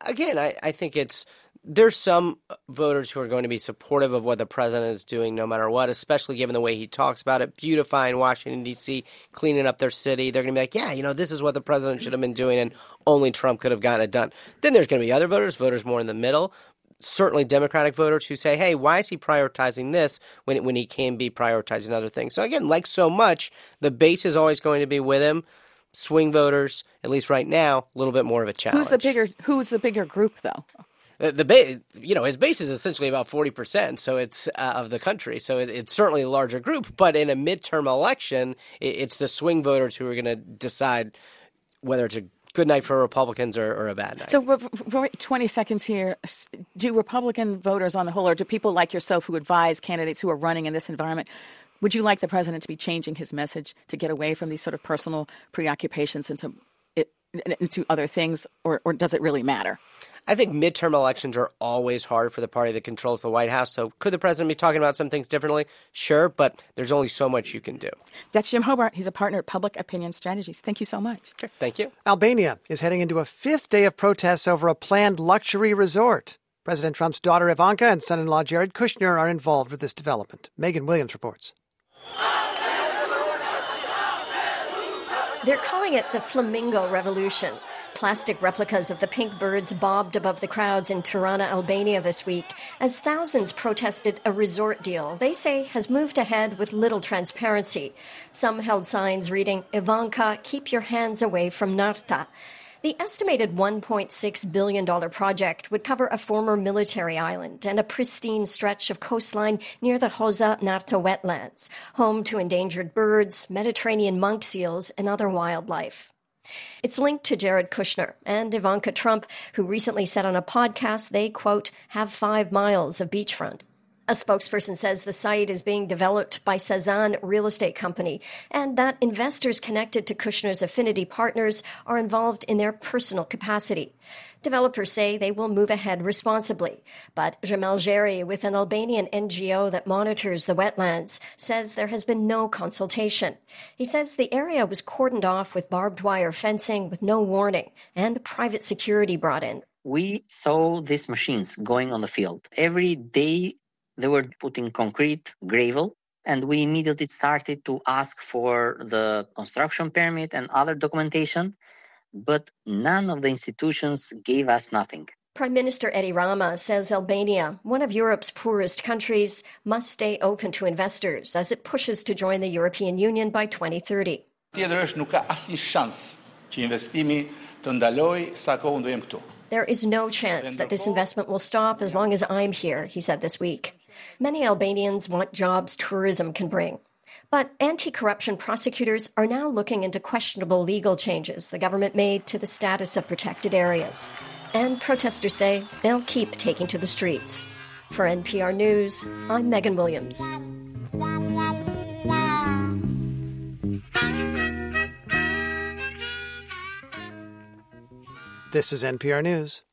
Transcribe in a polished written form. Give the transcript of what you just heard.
Again, I think there's some voters who are going to be supportive of what the president is doing no matter what, especially given the way he talks about it, beautifying Washington, D.C., cleaning up their city. They're going to be like, yeah, this is what the president should have been doing and only Trump could have gotten it done. Then there's going to be other voters more in the middle, certainly Democratic voters who say, hey, why is he prioritizing this when he can be prioritizing other things? So again, like so much, the base is always going to be with him. Swing voters, at least right now, a little bit more of a challenge. Who's the bigger group, though? The base, his base is essentially about 40%, so it's of the country. So it's certainly a larger group. But in a midterm election, it's the swing voters who are going to decide whether it's a good night for Republicans or a bad night. So for 20 seconds here, do Republican voters on the whole, or do people like yourself who advise candidates who are running in this environment, would you like the president to be changing his message to get away from these sort of personal preoccupations into other things, or does it really matter? I think midterm elections are always hard for the party that controls the White House. So could the president be talking about some things differently? Sure, but there's only so much you can do. That's Jim Hobart. He's a partner at Public Opinion Strategies. Thank you so much. Okay, thank you. Albania is heading into a fifth day of protests over a planned luxury resort. President Trump's daughter Ivanka and son-in-law Jared Kushner are involved with this development. Megan Williams reports. They're calling it the Flamingo Revolution. Plastic replicas of the pink birds bobbed above the crowds in Tirana, Albania this week as thousands protested a resort deal they say has moved ahead with little transparency. Some held signs reading, "Ivanka, keep your hands away from Narta." The estimated $1.6 billion project would cover a former military island and a pristine stretch of coastline near the Hoza Narta wetlands, home to endangered birds, Mediterranean monk seals, and other wildlife. It's linked to Jared Kushner and Ivanka Trump, who recently said on a podcast they, quote, have 5 miles of beachfront. A spokesperson says the site is being developed by Sazan Real Estate Company and that investors connected to Kushner's affinity partners are involved in their personal capacity. Developers say they will move ahead responsibly, but Jamal Jeri, with an Albanian NGO that monitors the wetlands, says there has been no consultation. He says the area was cordoned off with barbed wire fencing with no warning and private security brought in. We saw these machines going on the field. Every day they were putting concrete, gravel, and we immediately started to ask for the construction permit and other documentation, but none of the institutions gave us nothing. Prime Minister Edi Rama says Albania, one of Europe's poorest countries, must stay open to investors as it pushes to join the European Union by 2030. There is no chance that this investment will stop as long as I'm here, he said this week. Many Albanians want jobs tourism can bring. But anti-corruption prosecutors are now looking into questionable legal changes the government made to the status of protected areas. And protesters say they'll keep taking to the streets. For NPR News, I'm Megan Williams. This is NPR News.